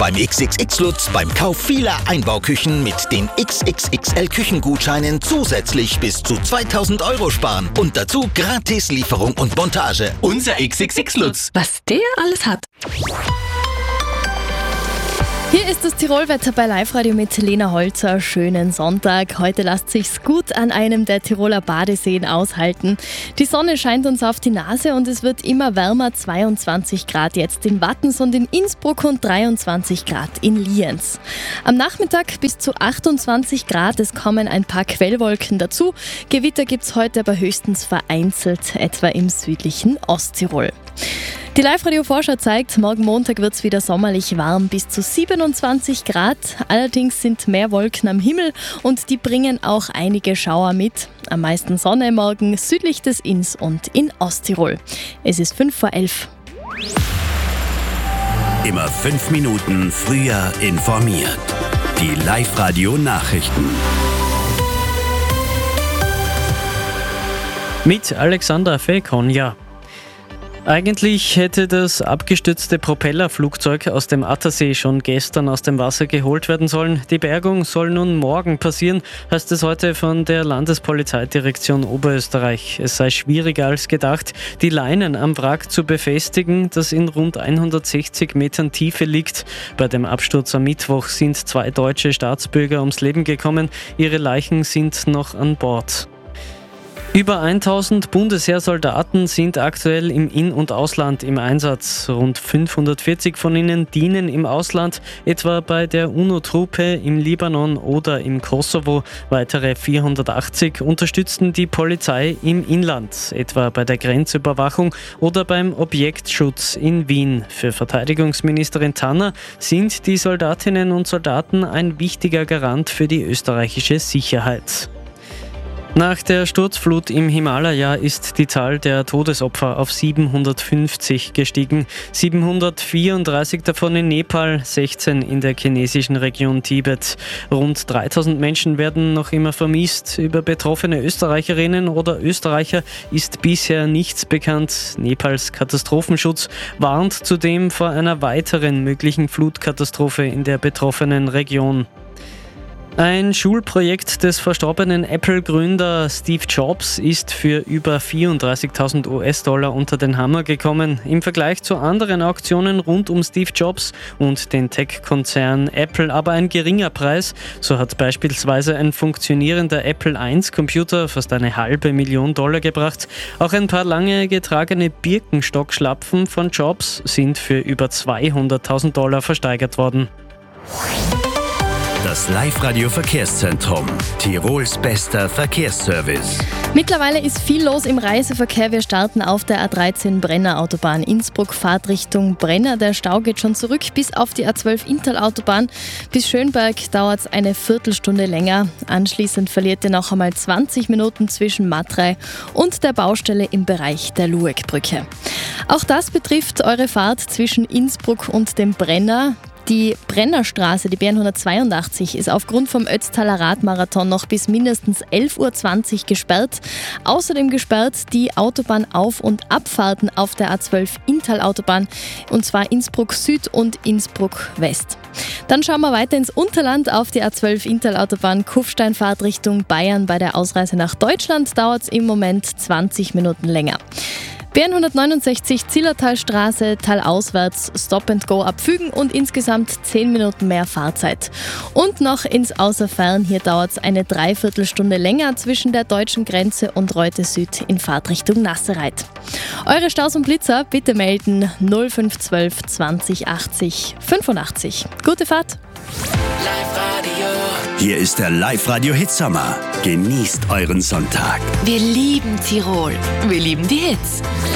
beim XXX Lutz beim Kauf vieler Einbauküchen mit den XXXL Küchengutscheinen zusätzlich bis zu 2.000 € sparen. Und dazu gratis Lieferung und Montage. Unser XXX Lutz. Was der alles hat. Hier ist das Tirolwetter bei Live-Radio mit Lena Holzer. Schönen Sonntag. Heute lasst sich's gut an einem der Tiroler Badeseen aushalten. Die Sonne scheint uns auf die Nase und es wird immer wärmer. 22 Grad jetzt in Wattens und in Innsbruck und 23 Grad in Lienz. Am Nachmittag bis zu 28 Grad. Es kommen ein paar Quellwolken dazu. Gewitter gibt's heute aber höchstens vereinzelt, etwa im südlichen Osttirol. Die Live-Radio-Vorschau zeigt, morgen Montag wird es wieder sommerlich warm, bis zu 27 Grad. Allerdings sind mehr Wolken am Himmel und die bringen auch einige Schauer mit. Am meisten Sonne morgen südlich des Inns und in Osttirol. Es ist 11:05. Immer 5 Minuten früher informiert. Die Live-Radio-Nachrichten. Mit Alexander Felkonja. Eigentlich hätte das abgestürzte Propellerflugzeug aus dem Attersee schon gestern aus dem Wasser geholt werden sollen. Die Bergung soll nun morgen passieren, heißt es heute von der Landespolizeidirektion Oberösterreich. Es sei schwieriger als gedacht, die Leinen am Wrack zu befestigen, das in rund 160 Metern Tiefe liegt. Bei dem Absturz am Mittwoch sind 2 deutsche Staatsbürger ums Leben gekommen. Ihre Leichen sind noch an Bord. Über 1000 Bundesheersoldaten sind aktuell im In- und Ausland im Einsatz. Rund 540 von ihnen dienen im Ausland, etwa bei der UNO-Truppe im Libanon oder im Kosovo. Weitere 480 unterstützten die Polizei im Inland, etwa bei der Grenzüberwachung oder beim Objektschutz in Wien. Für Verteidigungsministerin Tanner sind die Soldatinnen und Soldaten ein wichtiger Garant für die österreichische Sicherheit. Nach der Sturzflut im Himalaya ist die Zahl der Todesopfer auf 750 gestiegen. 734 davon in Nepal, 16 in der chinesischen Region Tibet. Rund 3000 Menschen werden noch immer vermisst. Über betroffene Österreicherinnen oder Österreicher ist bisher nichts bekannt. Nepals Katastrophenschutz warnt zudem vor einer weiteren möglichen Flutkatastrophe in der betroffenen Region. Ein Schulprojekt des verstorbenen Apple-Gründer Steve Jobs ist für über 34.000 US-Dollar unter den Hammer gekommen. Im Vergleich zu anderen Auktionen rund um Steve Jobs und den Tech-Konzern Apple aber ein geringer Preis. So hat beispielsweise ein funktionierender Apple I-Computer fast $500,000 gebracht. Auch ein paar lange getragene Birkenstock-Schlapfen von Jobs sind für über $200.000 versteigert worden. Das Live-Radio-Verkehrszentrum. Tirols bester Verkehrsservice. Mittlerweile ist viel los im Reiseverkehr. Wir starten auf der A13 Brenner Autobahn Innsbruck, Fahrtrichtung Brenner. Der Stau geht schon zurück bis auf die A12 Inntal-Autobahn. Bis Schönberg dauert es eine Viertelstunde länger. Anschließend verliert ihr noch einmal 20 Minuten zwischen Matrei und der Baustelle im Bereich der Lueckbrücke. Auch das betrifft eure Fahrt zwischen Innsbruck und dem Brenner. Die Brennerstraße, die BN182, ist aufgrund vom Ötztaler Radmarathon noch bis mindestens 11:20 Uhr gesperrt. Außerdem gesperrt die Autobahnauf- und Abfahrten auf der A12 Inntal-Autobahn, und zwar Innsbruck Süd und Innsbruck West. Dann schauen wir weiter ins Unterland auf die A12 Inntal-Autobahn Kufsteinfahrt Richtung Bayern. Bei der Ausreise nach Deutschland dauert es im Moment 20 Minuten länger. BN169 Zillertalstraße, talauswärts, Stop and Go abfügen und insgesamt 10 Minuten mehr Fahrzeit. Und noch ins Außerfern, hier dauert es eine Dreiviertelstunde länger zwischen der deutschen Grenze und Reute Süd in Fahrtrichtung Nassereit. Eure Staus und Blitzer bitte melden 0512 20 80 85. Gute Fahrt! Hier ist der Live-Radio Hitsommer. Genießt euren Sonntag. Wir lieben Tirol. Wir lieben die Hits.